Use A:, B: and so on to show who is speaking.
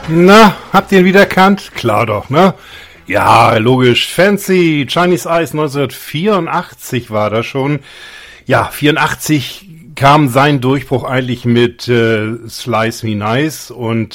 A: Na, habt ihr ihn wiedererkannt? Klar doch, ne? Ja, logisch. Fancy Chinese Eyes 1984 war das schon. Ja, 84 kam sein Durchbruch eigentlich mit Slice Me Nice und